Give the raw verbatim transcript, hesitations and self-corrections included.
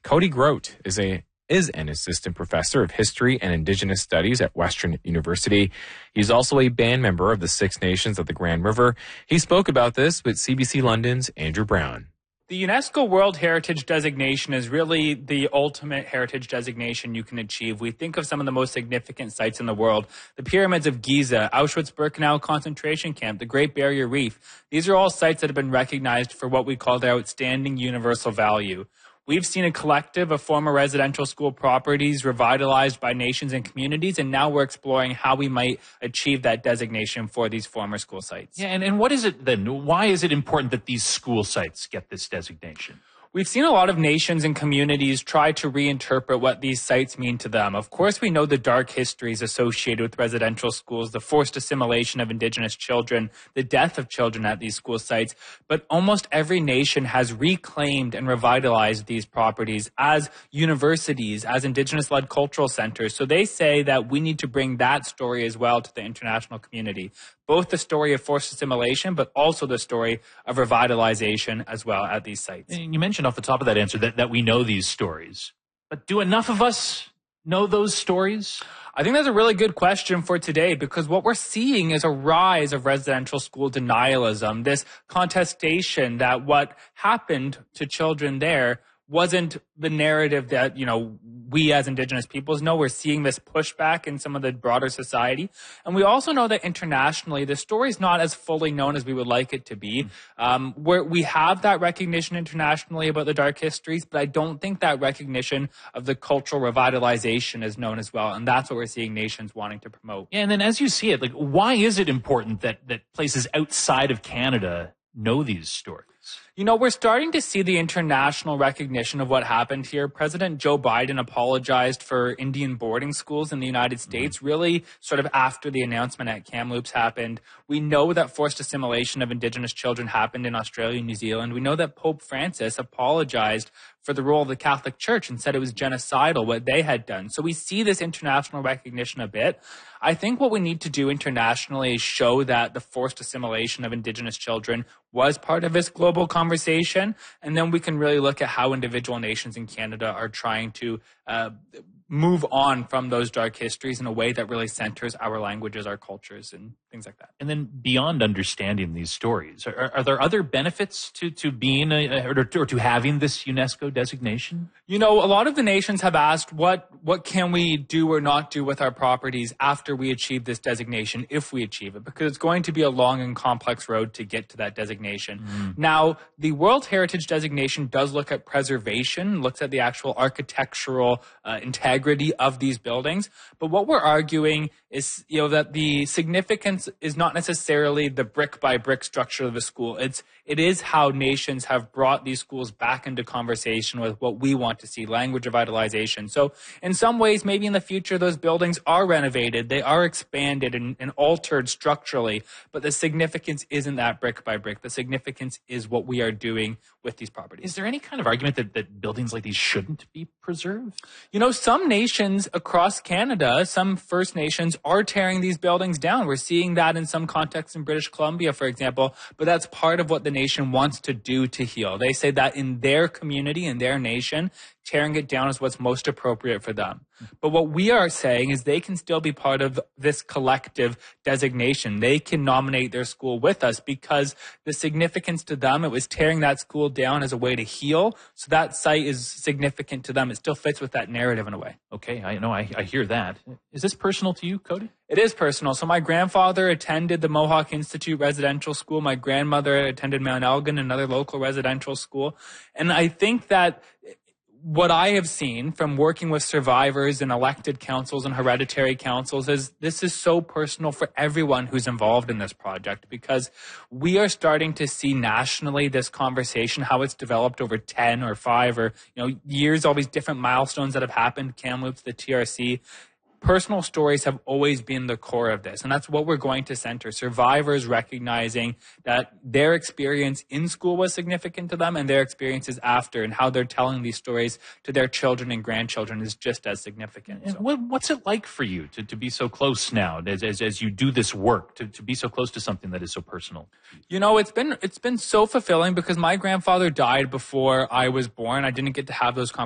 Cody Grote is a is an assistant professor of history and indigenous studies at Western University. He's also a band member of the Six Nations of the Grand River. He spoke about this with C B C London's Andrew Brown. The UNESCO World Heritage designation is really the ultimate heritage designation you can achieve. We think of some of the most significant sites in the world: the pyramids of Giza, Auschwitz-Birkenau concentration camp, the Great Barrier Reef. These are all sites that have been recognized for what we call their outstanding universal value. We've seen a collective of former residential school properties revitalized by nations and communities, and now we're exploring how we might achieve that designation for these former school sites. Yeah, and, and what is it then? Why is it important that these school sites get this designation? We've seen a lot of nations and communities try to reinterpret what these sites mean to them. Of course, we know the dark histories associated with residential schools, the forced assimilation of Indigenous children, the death of children at these school sites. But almost every nation has reclaimed and revitalized these properties as universities, as Indigenous-led cultural centers. So they say that we need to bring that story as well to the international community. Both the story of forced assimilation, but also the story of revitalization as well at these sites. And you mentioned off the top of that answer that, that we know these stories. But do enough of us know those stories? I think that's a really good question for today, because what we're seeing is a rise of residential school denialism, this contestation that what happened to children there wasn't the narrative that, you know, we as Indigenous peoples know. We're seeing this pushback in some of the broader society. And we also know that internationally, the story is not as fully known as we would like it to be. Um, where we have that recognition internationally about the dark histories, but I don't think that recognition of the cultural revitalization is known as well. And that's what we're seeing nations wanting to promote. Yeah, and then as you see it, like, why is it important that, that places outside of Canada know these stories? You know, we're starting to see the international recognition of what happened here. President Joe Biden apologized for Indian boarding schools in the United States, mm-hmm. really sort of after the announcement at Kamloops happened. We know that forced assimilation of Indigenous children happened in Australia and New Zealand. We know that Pope Francis apologized for the role of the Catholic Church and said it was genocidal, what they had done. So we see this international recognition a bit. I think what we need to do internationally is show that the forced assimilation of Indigenous children was part of this global conversation, and then we can really look at how individual nations in Canada are trying to uh, move on from those dark histories in a way that really centers our languages, our cultures, and things like that. And then beyond understanding these stories, are, are there other benefits to, to being a, or, to, or to having this UNESCO designation? You know, a lot of the nations have asked what what can we do or not do with our properties after we achieve this designation, if we achieve it, because it's going to be a long and complex road to get to that designation. Mm. Now, the World Heritage designation does look at preservation, looks at the actual architectural uh, integrity of these buildings. But what we're arguing is, you know, that the significance is not necessarily the brick by brick structure of the school. It's it is how nations have brought these schools back into conversation with what we want to see, language revitalization. So in some ways, maybe in the future, those buildings are renovated, they are expanded and, and altered structurally, but the significance isn't that brick by brick. The significance is what we are doing with these properties. Is there any kind of argument that, that buildings like these shouldn't be preserved? You know, some nations across Canada, some First Nations are tearing these buildings down. We're seeing that in some contexts in British Columbia, for example, but that's part of what the nation wants to do to heal. They say that in their community, in their nation, tearing it down is what's most appropriate for them. But what we are saying is they can still be part of this collective designation. They can nominate their school with us because the significance to them, it was tearing that school down as a way to heal. So that site is significant to them. It still fits with that narrative in a way. Okay, I know, I, I hear that. Is this personal to you, Cody? It is personal. So my grandfather attended the Mohawk Institute residential school. My grandmother attended Mount Elgin, another local residential school. And I think that what I have seen from working with survivors and elected councils and hereditary councils is this is so personal for everyone who's involved in this project, because we are starting to see nationally this conversation, how it's developed over ten or five or, you know, years, all these different milestones that have happened, Kamloops, the T R C. Personal stories have always been the core of this, and that's what we're going to center. Survivors recognizing that their experience in school was significant to them, and their experiences after and how they're telling these stories to their children and grandchildren is just as significant. And what, what's it like for you to, to be so close now as, as, as you do this work, to, to be so close to something that is so personal? You know, it's been it's been so fulfilling because my grandfather died before I was born. I didn't get to have those conversations